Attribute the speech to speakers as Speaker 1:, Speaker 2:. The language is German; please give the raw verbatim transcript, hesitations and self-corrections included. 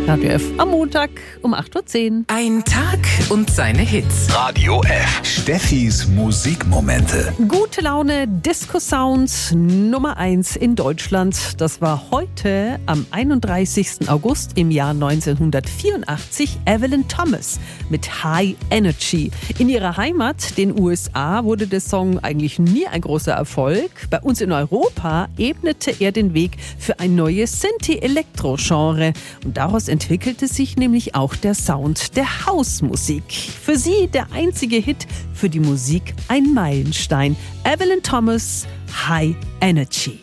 Speaker 1: Radio F am Montag um acht Uhr zehn.
Speaker 2: Ein Tag und seine Hits.
Speaker 3: Radio F. Steffis Musikmomente.
Speaker 1: Gute Laune, Disco-Sounds Nummer eins in Deutschland. Das war heute am einunddreißigsten August im Jahr neunzehnhundertvierundachtzig Evelyn Thomas mit High Energy. In ihrer Heimat, den U S A, wurde der Song eigentlich nie ein großer Erfolg. Bei uns in Europa ebnete er den Weg für ein neues Synthie-Elektro-Genre. Und daraus entwickelte sich nämlich auch der Sound der Hausmusik. Für sie der einzige Hit, für die Musik ein Meilenstein. Evelyn Thomas, High Energy.